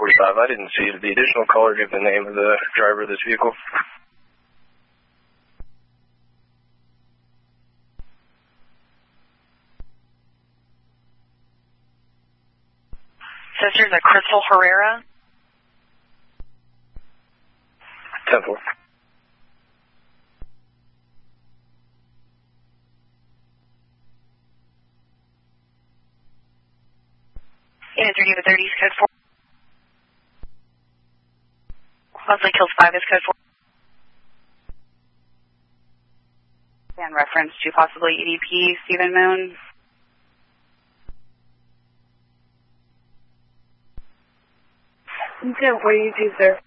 1045. I didn't see it. The additional caller give the name of the driver of this vehicle. Says here's a Crystal Herrera. 10-4. Answer you with 30 is code 4. Leslie Kills 5 is code 4. And reference to possibly EDP, Stephen Moon. Okay, what do you do, sir?